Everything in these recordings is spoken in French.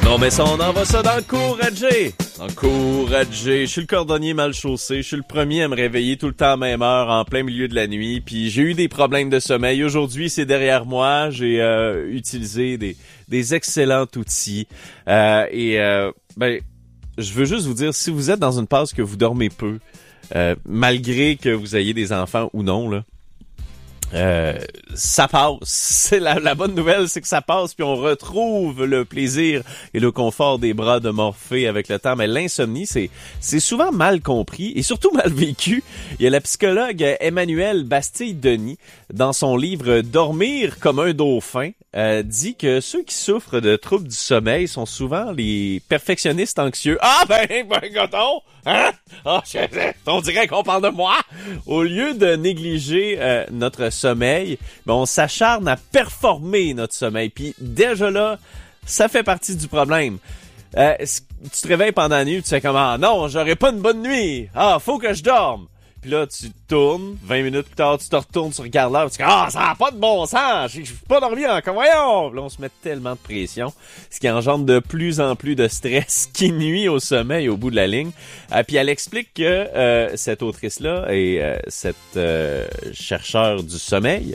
Bon, mais ça, on envoie ça dans le Encourager. Je suis le cordonnier mal chaussé. Je suis le premier à me réveiller tout le temps à même heure, en plein milieu de la nuit. Puis j'ai eu des problèmes de sommeil. Aujourd'hui, c'est derrière moi. J'ai utilisé des excellents outils. Je veux juste vous dire, si vous êtes dans une phase que vous dormez peu, malgré que vous ayez des enfants ou non, là, ça passe. C'est la bonne nouvelle, c'est que ça passe, puis on retrouve le plaisir et le confort des bras de Morphée avec le temps. Mais l'insomnie, c'est souvent mal compris et surtout mal vécu. Il y a la psychologue Emmanuelle Bastille-Denis, dans son livre Dormir comme un dauphin, dit que ceux qui souffrent de troubles du sommeil sont souvent les perfectionnistes anxieux. Ah goton! Hein? On dirait qu'on parle de moi! Au lieu de négliger notre sommeil, on s'acharne à performer notre sommeil. Puis déjà là, ça fait partie du problème. Tu te réveilles pendant la nuit, tu fais comme « Ah non, j'aurai pas une bonne nuit! Ah, faut que je dorme! » Puis là, tu tournes, 20 minutes plus tard, tu te retournes, tu regardes l'heure, tu dis « Ah, ça n'a pas de bon sens! J'ai pas dormi encore, voyons! » Puis là, on se met tellement de pression, ce qui engendre de plus en plus de stress qui nuit au sommeil au bout de la ligne. Puis elle explique que cette autrice-là et cette chercheur du sommeil,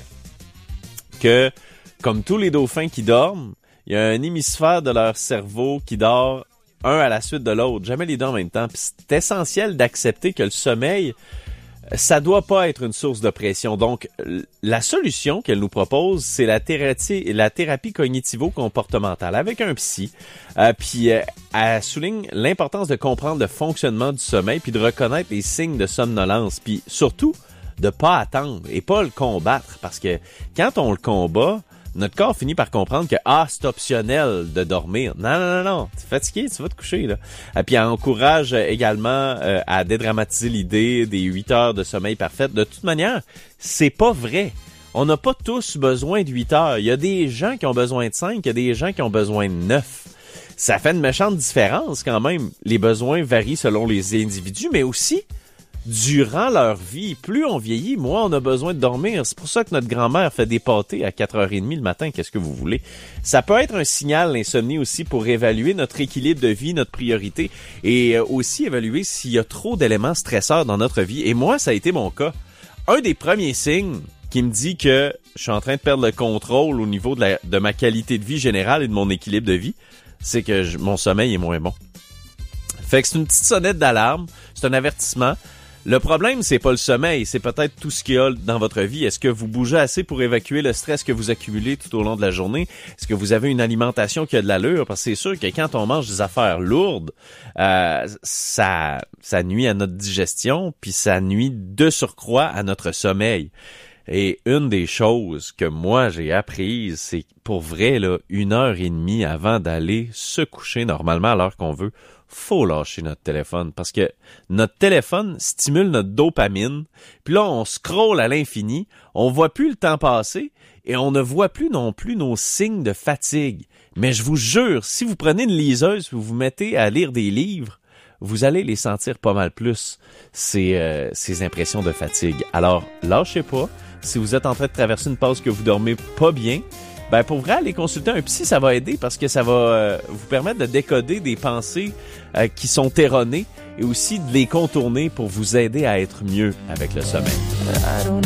que comme tous les dauphins qui dorment, il y a un hémisphère de leur cerveau qui dort un à la suite de l'autre, jamais les deux en même temps. Puis c'est essentiel d'accepter que le sommeil, ça doit pas être une source de pression. Donc, la solution qu'elle nous propose, c'est la thérapie cognitivo-comportementale avec un psy. Puis, elle souligne l'importance de comprendre le fonctionnement du sommeil puis de reconnaître les signes de somnolence. Puis, surtout, de pas attendre et pas le combattre. Parce que quand on le combat, notre corps finit par comprendre que c'est optionnel de dormir. Non. T'es fatigué, tu vas te coucher, là. Puis elle encourage également à dédramatiser l'idée des 8 heures de sommeil parfait. De toute manière, c'est pas vrai. On n'a pas tous besoin de 8 heures. Il y a des gens qui ont besoin de 5, il y a des gens qui ont besoin de 9. Ça fait une méchante différence quand même. Les besoins varient selon les individus, mais aussi durant leur vie. Plus on vieillit, moins on a besoin de dormir. C'est pour ça que notre grand-mère fait des pâtés à 4h30 le matin. Qu'est-ce que vous voulez? Ça peut être un signal, l'insomnie aussi, pour évaluer notre équilibre de vie, notre priorité, et aussi évaluer s'il y a trop d'éléments stresseurs dans notre vie. Et moi, ça a été mon cas. Un des premiers signes qui me dit que je suis en train de perdre le contrôle au niveau de ma qualité de vie générale et de mon équilibre de vie, c'est que mon sommeil est moins bon. Fait que c'est une petite sonnette d'alarme, c'est un avertissement. Le problème, c'est pas le sommeil, c'est peut-être tout ce qu'il y a dans votre vie. Est-ce que vous bougez assez pour évacuer le stress que vous accumulez tout au long de la journée? Est-ce que vous avez une alimentation qui a de l'allure? Parce que c'est sûr que quand on mange des affaires lourdes, ça nuit à notre digestion, puis ça nuit de surcroît à notre sommeil. Et une des choses que moi j'ai apprises, c'est pour vrai, là, 1h30 avant d'aller se coucher normalement à l'heure qu'on veut, faut lâcher notre téléphone parce que notre téléphone stimule notre dopamine. Puis là, on scrolle à l'infini, on voit plus le temps passer et on ne voit plus non plus nos signes de fatigue. Mais je vous jure, si vous prenez une liseuse et vous vous mettez à lire des livres, vous allez les sentir pas mal plus, ces impressions de fatigue. Alors, lâchez pas. Si vous êtes en train de traverser une phase que vous dormez pas bien, pour vrai, aller consulter un psy, ça va aider parce que ça va vous permettre de décoder des pensées qui sont erronées et aussi de les contourner pour vous aider à être mieux avec le sommeil.